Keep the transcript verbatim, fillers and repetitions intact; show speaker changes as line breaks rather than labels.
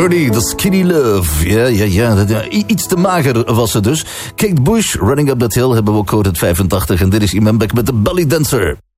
Birdie, the Skinny Love. Ja, ja, ja. Iets te mager was ze dus. Kate Bush, Running Up That Hill, hebben we ook gehoord uit vijfentachtig. En dit is Iman Beck met de Belly Dancer.